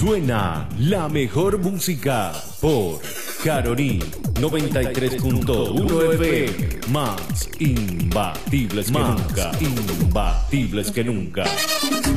Suena la mejor música por Caroní 93.1 FM. Más imbatibles que nunca. Imbatibles que nunca.